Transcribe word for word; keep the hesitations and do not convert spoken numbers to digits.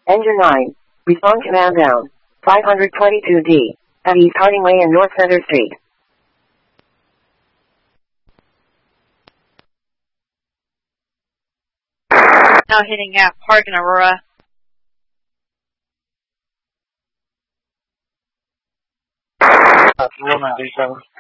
Engine nine. Respond command down. five twenty-two D. At East Harding and North Center Street. Now hitting at Park and Aurora. Uh, Roman D seven.